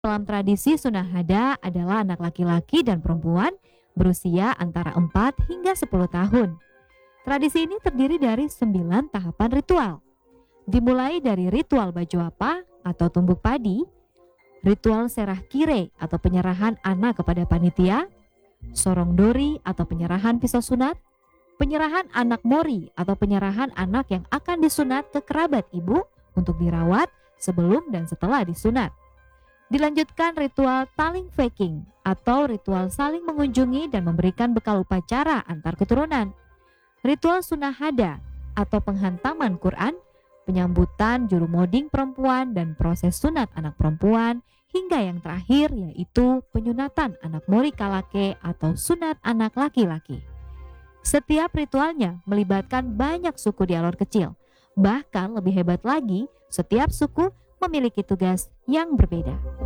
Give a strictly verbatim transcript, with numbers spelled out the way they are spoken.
Dalam tradisi sunah hada adalah anak laki-laki dan perempuan berusia antara empat hingga sepuluh tahun. Tradisi ini terdiri dari sembilan tahapan ritual. Dimulai dari ritual baju apa atau tumbuk padi, ritual serah kire atau penyerahan anak kepada panitia, sorong dori atau penyerahan pisau sunat, penyerahan anak mori atau penyerahan anak yang akan disunat ke kerabat ibu untuk dirawat sebelum dan setelah disunat. Dilanjutkan ritual taling faking atau ritual saling mengunjungi dan memberikan bekal upacara antar keturunan. Ritual sunah hada atau penghantaman Quran, penyambutan juru moding perempuan dan proses sunat anak perempuan, hingga yang terakhir yaitu penyunatan anak mori kalake atau sunat anak laki-laki. Setiap ritualnya melibatkan banyak suku di alor kecil. Bahkan lebih hebat lagi, setiap suku memiliki tugas yang berbeda.